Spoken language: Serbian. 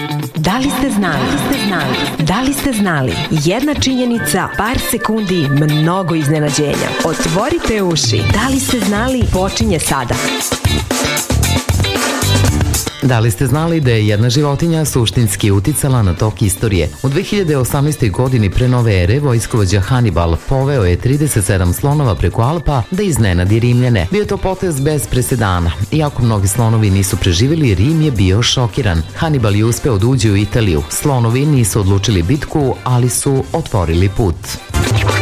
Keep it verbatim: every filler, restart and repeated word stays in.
Da li ste znali? Da li ste znali? Da li ste znali? Jedna činjenica, par sekundi, mnogo iznenađenja. Otvorite uši. Da li ste znali? Počinje sada. Da li ste znali da je jedna životinja suštinski uticala na tok istorije? U dve hiljade osamnaestoj. godini pre nove ere vojskovođa Hanibal poveo je trideset sedam slonova preko Alpa da iznenadi Rimljane. Bio to potez bez presedana. Iako mnogi slonovi nisu preživjeli, Rim je bio šokiran. Hanibal je uspeo da uđe u Italiju. Slonovi nisu odlučili bitku, ali su otvorili put.